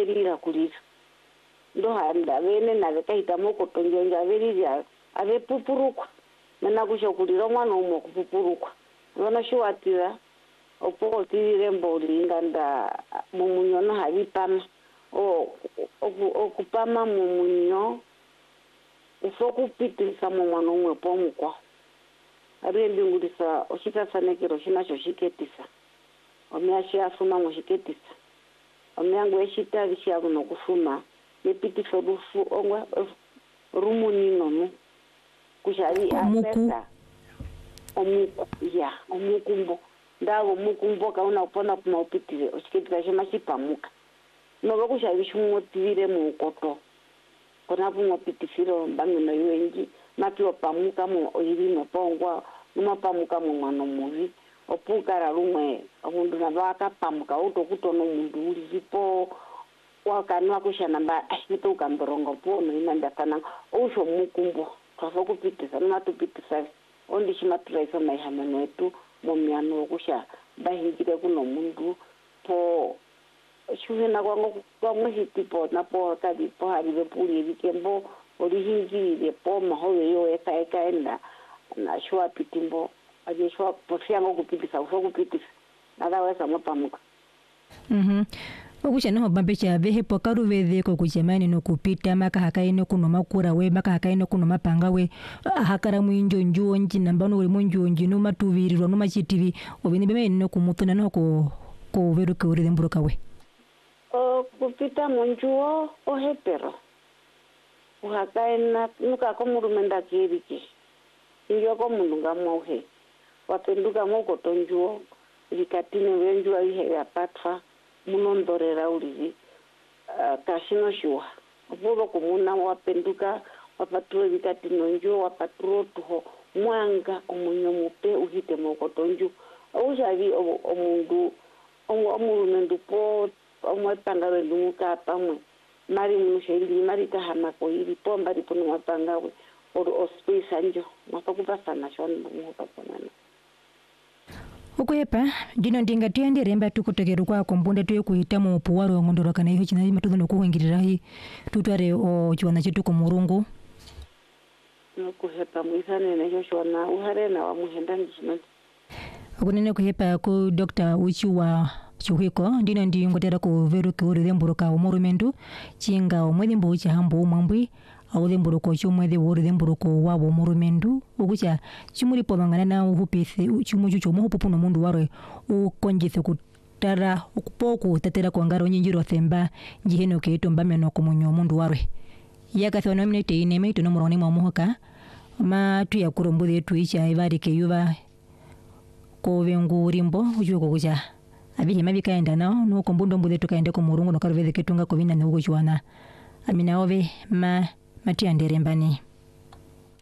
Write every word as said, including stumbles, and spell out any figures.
averira kulira ndo handa vene nave kaita mokoto njonja averira ave pupurukwa mena kusho kulira mwana umwe kupupurukwa vona shiwatira opo tirire mboli nganda mumunyo no habipama o okupama mumunyo usokupitisa mu mwana umwe pomukwa ari ndingulisa oshitasanekero shinacho shiketisa omeashi asuma mushiketisa omeangu eshita vishavu nokufuma nepitisa rufu ongwe rumuni nomu kushari asesa omuku ya omukumbo ndago mukumbo kauna upona kuma upitire oshiketisa shema shipamuka novo kushari shumotivire muukoto kona kumwe pitisiro mbamino yuenji mapiwa pamuka mu oyirino pongwa numapamuka mu mwana muvi opukara rumwe mundu navaka pamuka utokutono mundu ulipo wakanwa kushana mba ashito ukamborongo pono inandakana usho mukumbo kafa kupitisa numatupitisa ondi shimaturaisa maihamano etu momiano kusha bahingire kuno mundu po shuhena kwangu kwangu hitipo napo kadi po haribe puli vikembo orihingire po mahoyo yo eka eka enda na shwa pitimbo aje shwa posyango kupitisa uso kupitisa nadaweza mapamuka mhm okusha no bambecha vehe pokaru veve ko kuchemani no kupita maka hakaino kuno makura we maka hakaino kuno mapanga we hakara mwinjo njuo nji nambano uri munjo nji no matuvirirwa no machitivi obini beme no kumutuna no ko ko veruke uri demburuka we o kupita munjuo o hepero uhakaina nuka komurumenda kiriki iyo ko mununga mohe wapenduka moko tonjuo likatine wenjua ihe ya patfa munondorera uri uh, kashino shua vulo kumuna wapenduka wapaturo likatino njuo wapaturo tuho mwanga omunyo mupe uhite moko tonju ujavi omundu omurumendu po omwe pangawe lumuka pamwe mari musheli mari kahama ko iri pomba ri pono mapangawe or space anjo mapakupasana shoni muka ponana ukwepa dino ndinga tiende remba tukutegera kwa kombonde tuye kuita mu puwaro ngondoroka na iyo chinazi matuzo no kuhingirira hi tutware o chiwana chetu ko murungu no kuhepa muisane na yo shona uharena wa muhenda ndishino akunene kuhepa ku Doctor Uchiwa Chuhiko ndino ndingotera ku veruke uri demburuka umurumendu chinga omwedimbo ucha hambo umambwi awudemburuko chumwede uri demburuko wabo umurumendu ukucha chimuri pobangana na uhupise chimuchu chomo hupupuno mundu ware ukonjise kutara ukupoku tatera kwa ngaro nyinjiro themba njiheno keito mbameno kumunyo mundu ware yaka thona minute ine meito no muroni mwamuhoka ma tuya kurombude yetu icha ivarike yuva ko vengu rimbo ujuko kucha abihi mabikaenda nao no kombundo mbude tukaende ko murungu no karuveze ketunga ko bina nugo chwana amina ove ma matia nderembani